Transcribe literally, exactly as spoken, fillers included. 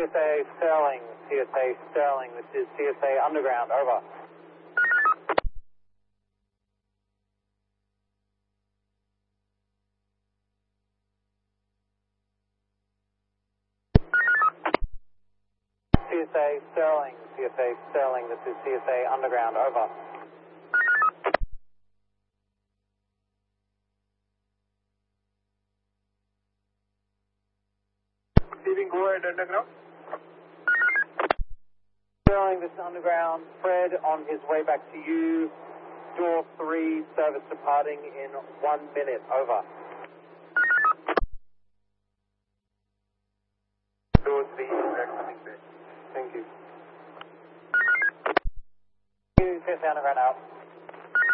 C S A Sterling, C S A Sterling, this is C S A Underground, over. C S A Sterling, C S A Sterling, this is C S A Underground, over. Receiving, go ahead, underground. Sterling, this is Underground. Fred on his way back to you. Door three, service departing in one minute, over. Door three, red coming back. Thank you. C S A Underground out.